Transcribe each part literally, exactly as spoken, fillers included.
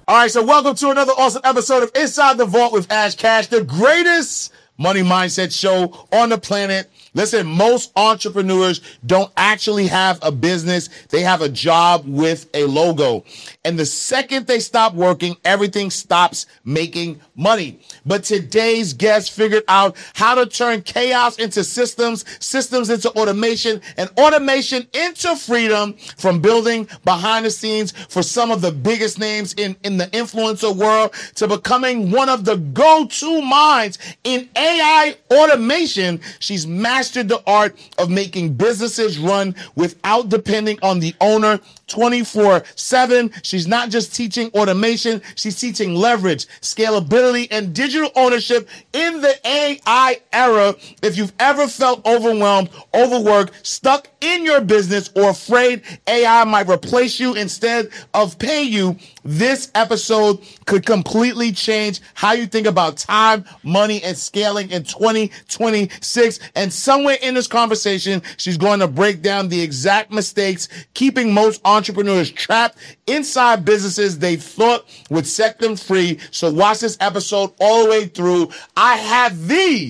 All right, so welcome to another awesome episode of Inside the Vault with Ash Cash, the greatest money mindset show on the planet. Listen, most entrepreneurs don't actually have a business. They have a job with a logo. And the second they stop working, everything stops making money. But today's guest figured out how to turn chaos into systems, systems into automation, and automation into freedom, from building behind the scenes for some of the biggest names in, in the influencer world to becoming one of the go-to minds in A I automation. She's mastered the art of making businesses run without depending on the owner twenty-four seven. She's not just teaching automation, she's teaching leverage, scalability, and digital ownership in the A I era. If you've ever felt overwhelmed, overworked, stuck in your business, or afraid A I might replace you instead of pay you, this episode could completely change how you think about time, money, and scaling in twenty twenty-six. And somewhere in this conversation, she's going to break down the exact mistakes keeping most entrepreneurs trapped inside businesses they thought would set them free. So watch this episode all the way through. I have the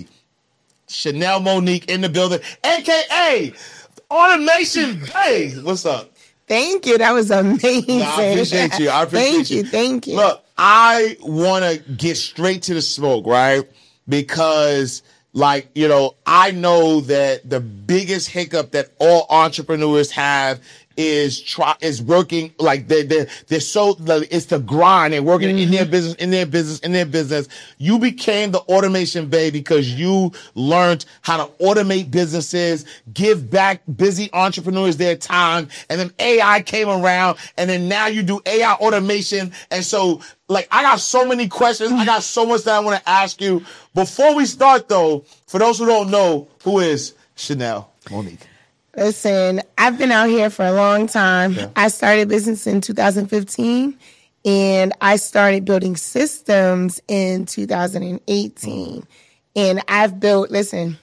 Chanel Monique in the building, A K A Automation Bay. What's up? Thank you. That was amazing. No, I appreciate you. I appreciate thank you. you. Thank you. Look, I want to get straight to the smoke, right? Because, like, you know, I know that the biggest hiccup that all entrepreneurs have is try is working, like they they they're so it's the grind and working mm-hmm. in their business, in their business, in their business. You became the Automation Bay because you learned how to automate businesses, give back busy entrepreneurs their time, and then A I came around, and then now you do A I automation. And so, like, I got so many questions. I got so much that I want to ask you. Before we start, though, for those who don't know, who is Chanel Monique? Listen, I've been out here for a long time. Yeah. I started business in two thousand fifteen, and I started building systems in two thousand eighteen. Mm. And I've built, listen,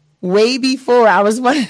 way before I was one,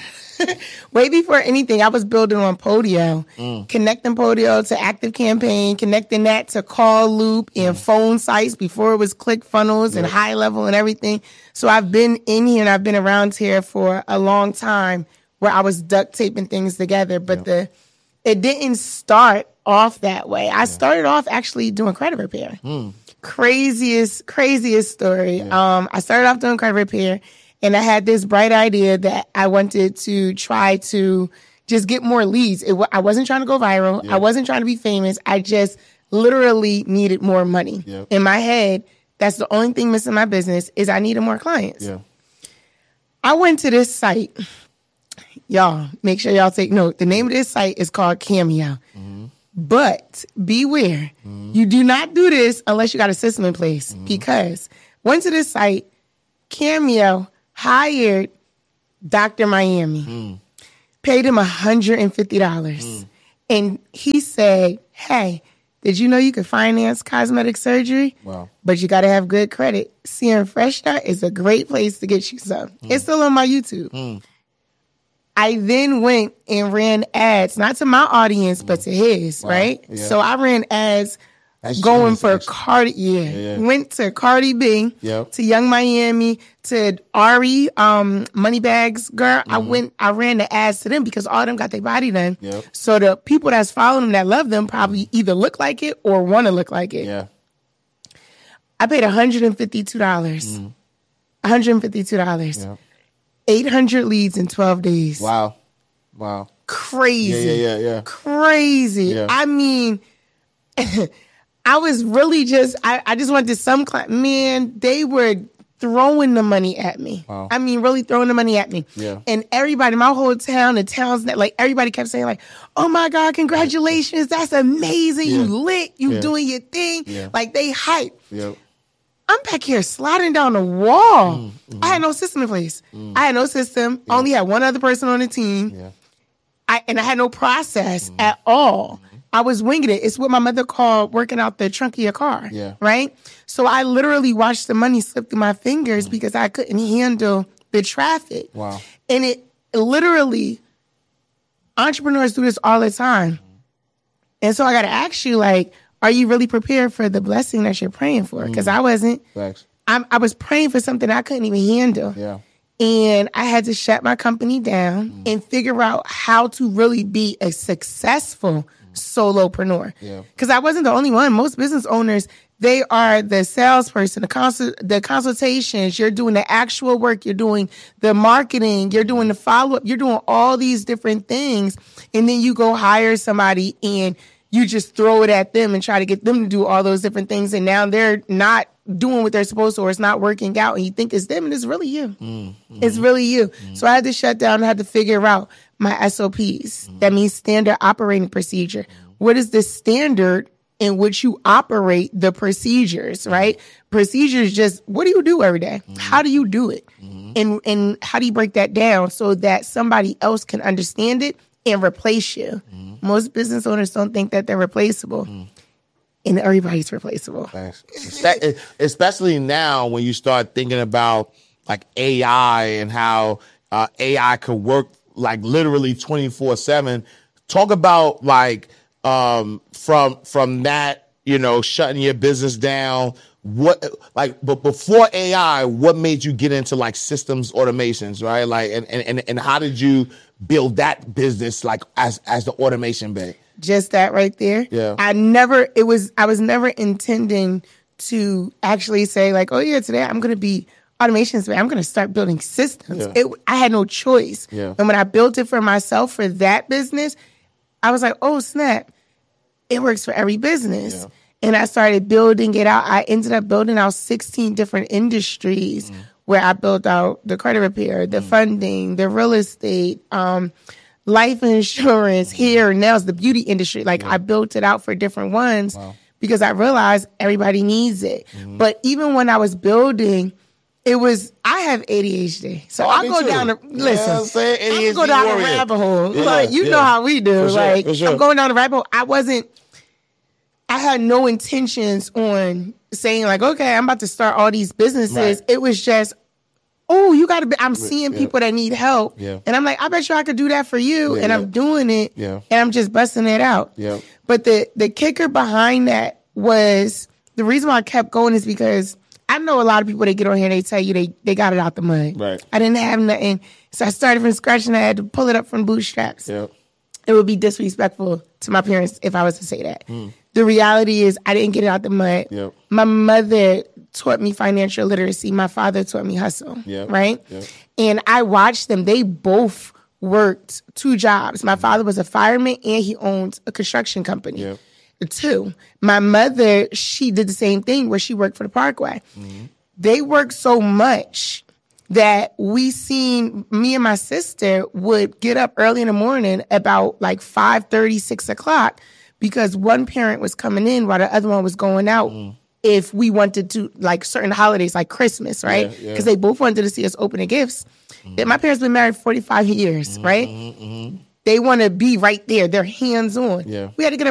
way before anything, I was building on Podio, mm. connecting Podio to ActiveCampaign, connecting that to Call Loop and mm. phone sites before it was ClickFunnels yeah. and High Level and everything. So I've been in here and I've been around here for a long time, where I was duct taping things together, but yeah. the it didn't start off that way. I yeah. started off actually doing credit repair. Mm. Craziest, craziest story. Yeah. Um, I started off doing credit repair, and I had this bright idea that I wanted to try to just get more leads. It, I wasn't trying to go viral. Yeah. I wasn't trying to be famous. I just literally needed more money. Yeah. In my head, that's the only thing missing in my business is I needed more clients. Yeah. I went to this site. Y'all, make sure y'all take note. The name of this site is called Cameo. Mm-hmm. But beware, mm-hmm. you do not do this unless you got a system in place. Mm-hmm. Because went to this site, Cameo hired Doctor Miami, mm. paid him one hundred fifty dollars. Mm. And he said, hey, did you know you could finance cosmetic surgery? Wow. But you got to have good credit. C M Fresh Start is a great place to get you some. Mm. It's still on my YouTube. Mm. I then went and ran ads, not to my audience, but to his, wow. right? Yeah. So I ran ads That's going for actually. Cardi, yeah. Yeah, yeah. Went to Cardi B, yep. to Young Miami, to Ari, um, Moneybags Girl. Mm-hmm. I went, I ran the ads to them because all of them got their body done. Yep. So the people that's following them, that love them, probably mm-hmm. either look like it or want to look like it. Yeah. I paid one hundred fifty-two dollars. Mm-hmm. one hundred fifty-two dollars. Yep. eight hundred leads in twelve days. Wow. Wow. Crazy. Yeah, yeah, yeah, yeah. Crazy. Yeah. I mean, I was really just, I, I just wanted some client. Man, they were throwing the money at me. Wow. I mean, really throwing the money at me. Yeah. And everybody, my whole town, the towns, that like everybody kept saying like, oh my God, congratulations. That's amazing. Yeah. You lit. You yeah. doing your thing. Yeah. Like they hype. Yep. I'm back here sliding down the wall. Mm, mm-hmm. I had no system in place. Mm. I had no system. Yeah. Only had one other person on the team. Yeah. I and I had no process mm. at all. Mm-hmm. I was winging it. It's what my mother called working out the trunk of your car. Yeah. Right? So I literally watched the money slip through my fingers mm. because I couldn't handle the traffic. Wow. And it literally, entrepreneurs do this all the time. Mm. And so I got to ask you, like, are you really prepared for the blessing that you're praying for? Because I wasn't. Thanks. I'm, I was praying for something I couldn't even handle. Yeah. And I had to shut my company down mm. and figure out how to really be a successful solopreneur. Yeah. Because I wasn't the only one. Most business owners, they are the salesperson, the consult, the consultations. You're doing the actual work. You're doing the marketing. You're doing the follow-up. You're doing all these different things. And then you go hire somebody and you just throw it at them and try to get them to do all those different things. And now they're not doing what they're supposed to, or it's not working out, and you think it's them, and it's really you. Mm-hmm. It's really you. Mm-hmm. So I had to shut down and had to figure out my S O Ps. Mm-hmm. That means standard operating procedure. Mm-hmm. What is the standard in which you operate the procedures, mm-hmm. right? Procedures just, what do you do every day? Mm-hmm. How do you do it? Mm-hmm. And, and how do you break that down so that somebody else can understand it and replace you? Mm-hmm. Most business owners don't think that they're replaceable. Mm-hmm. And everybody's replaceable. Thanks. Especially now when you start thinking about like A I and how uh, A I could work like literally twenty-four seven. Talk about like um, from from that, you know, shutting your business down. What like but before A I, what made you get into like systems automations, right? Like and and and how did you build that business like as as the automation bay? Just that right there. Yeah. I never, it was, I was never intending to actually say like, oh yeah, today I'm going to be automations, I'm going to start building systems. Yeah. It, I had no choice. Yeah. And when I built it for myself for that business, I was like, oh snap, it works for every business. Yeah. And I started building it out. I ended up building out sixteen different industries mm. where I built out the credit repair, the mm. funding, the real estate, um, life insurance, hair, nails, the beauty industry. Like yeah. I built it out for different ones wow. because I realized everybody needs it. Mm-hmm. But even when I was building, it was, I have A D H D. So oh, I'll go too. down, the, listen, yeah, I'll go down warrior. the rabbit hole. Yeah, like, you yeah. know how we do. For like, sure, sure. I'm going down the rabbit hole. I wasn't, I had no intentions on saying like, okay, I'm about to start all these businesses. Right. It was just, oh, you got to be, I'm seeing yeah. people that need help. Yeah. And I'm like, I bet you I could do that for you. Yeah, and yeah. I'm doing it. Yeah. And I'm just busting it out. Yeah. But the, the kicker behind that was, the reason why I kept going is because I know a lot of people that get on here and they tell you they, they got it out the mud. Right. I didn't have nothing. So I started from scratch and I had to pull it up from bootstraps. Yeah. It would be disrespectful to my parents if I was to say that. Mm. The reality is I didn't get it out the mud. Yep. My mother taught me financial literacy. My father taught me hustle, yep. right? Yep. And I watched them. They both worked two jobs. My father was a fireman and he owned a construction company. Yep. The two. My mother, she did the same thing where she worked for the Parkway. Mm-hmm. They worked so much that we seen, me and my sister would get up early in the morning about like five thirty, six o'clock because one parent was coming in while the other one was going out. Mm. If we wanted to, like certain holidays, like Christmas, right? Because yeah, yeah. they both wanted to see us open the gifts. Mm-hmm. My parents been married forty-five years, mm-hmm, right? Mm-hmm. They want to be right there. They're hands-on. Yeah. We had to get